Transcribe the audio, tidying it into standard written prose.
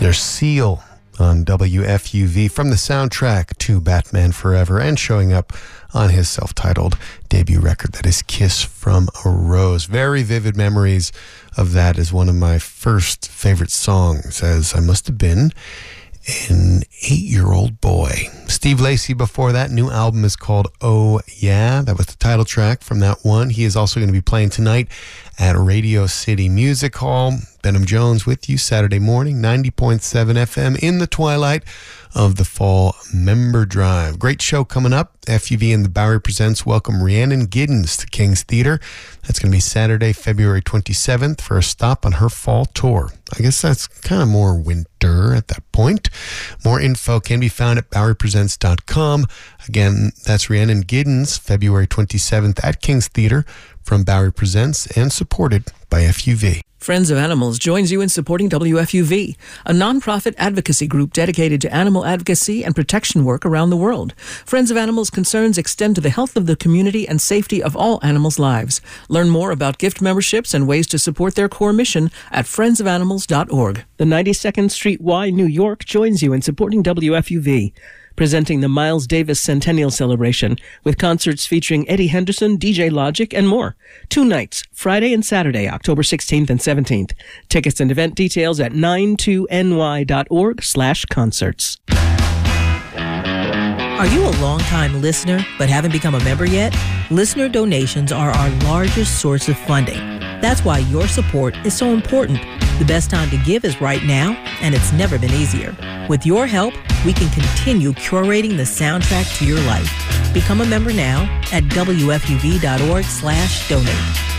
There's Seal on WFUV from the soundtrack to Batman Forever and showing up on his self-titled debut record, that is Kiss from a Rose. Very vivid memories of that as one of my first favorite songs, as I must have been an 8-year-old boy. Steve Lacy before that. New album is called Oh Yeah. That was the title track from that one. He is also going to be playing tonight at Radio City Music Hall. Benham Jones with you Saturday morning, 90.7 FM in the twilight of the fall member drive. Great show coming up. FUV and the Bowery Presents welcome Rhiannon Giddens to King's Theater. That's going to be Saturday, February 27th for a stop on her fall tour. I guess that's kind of more winter at that point. More info can be found at BoweryPresents.com. Again, that's Rhiannon Giddens, February 27th at King's Theater from Bowery Presents and supported by FUV. Friends of Animals joins you in supporting WFUV, a nonprofit advocacy group dedicated to animal advocacy and protection work around the world. Friends of Animals concerns extend to the health of the community and safety of all animals' lives. Learn more about gift memberships and ways to support their core mission at friendsofanimals.org. The 92nd Street Y, New York joins you in supporting WFUV, presenting the Miles Davis Centennial Celebration with concerts featuring Eddie Henderson, DJ Logic, and more. 2 nights, Friday and Saturday, October 16th and 17th. Tickets and event details at 92ny.org/concerts. Are you a longtime listener but haven't become a member yet? Listener donations are our largest source of funding. That's why your support is so important. The best time to give is right now, and it's never been easier. With your help, we can continue curating the soundtrack to your life. Become a member now at WFUV.org/donate.